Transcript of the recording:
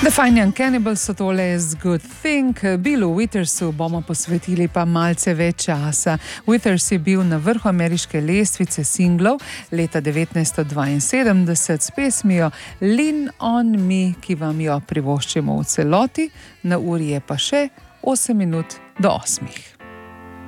The Fine Young Cannibals so tole z Good Thing. Billu Withersu bomo posvetili pa malce več časa. Withers je bil na vrhu ameriške lestvice singlov leta 1972 s pesmijo Lean on Me, ki vam jo privoščimo v celoti. Na uri je pa še 8 minut do 8.